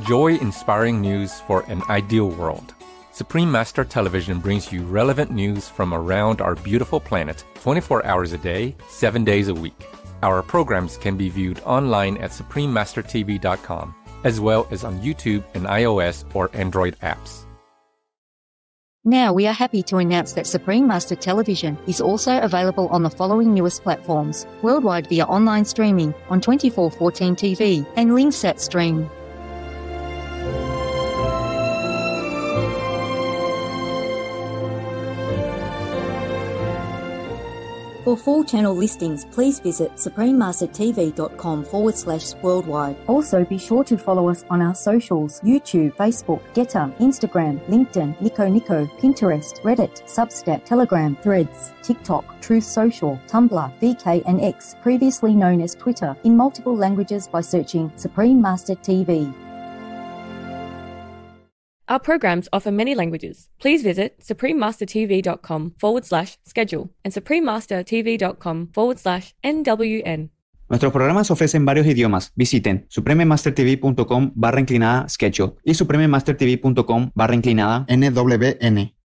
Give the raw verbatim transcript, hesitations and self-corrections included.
Enjoy inspiring news for an ideal world. Supreme Master Television brings you relevant news from around our beautiful planet twenty-four hours a day, seven days a week. Our programs can be viewed online at supreme master t v dot com, as well as on YouTube and iOS or Android apps. Now we are happy to announce that Supreme Master Television is also available on the following newest platforms: worldwide via online streaming on twenty-four fourteen T V and Lingsat Stream. For full channel listings, please visit suprememastertv.com forward slash worldwide. Also, be sure to follow us on our socials: YouTube, Facebook, Getter, Instagram, LinkedIn, Nico Nico, Pinterest, Reddit, Substack, Telegram, Threads, TikTok, Truth Social, Tumblr, V K and X, previously known as Twitter, in multiple languages by searching Supreme Master T V. Our programs offer many languages. Please visit suprememastertv.com forward slash schedule and suprememastertv.com forward slash NWN. Nuestros programas ofrecen varios idiomas. Visiten suprememastertv.com barra inclinada schedule y suprememastertv.com barra inclinada N W N.